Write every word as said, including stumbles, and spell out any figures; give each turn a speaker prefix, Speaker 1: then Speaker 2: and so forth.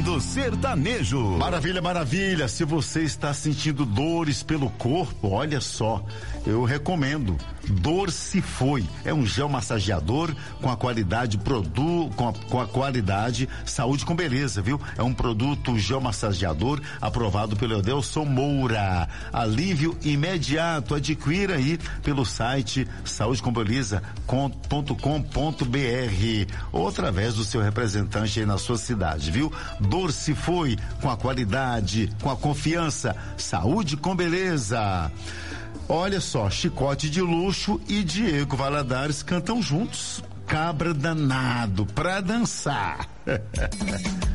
Speaker 1: Band Sertanejo.
Speaker 2: Maravilha, maravilha. Se você está sentindo dores pelo corpo, olha só, eu recomendo. Dor se foi. É um gel massageador com a qualidade produ, com a, com a qualidade saúde com beleza, viu? É um produto gel massageador aprovado pelo Edelson Moura. Alívio imediato. Adquira aí pelo site saúde com beleza ponto com ponto br ou através do seu representante aí na sua cidade, viu? Dor se foi com a qualidade, com a confiança. Saúde com beleza. Olha só, Chicote de Luxo e Diego Valadares cantam juntos. Cabra danado pra dançar.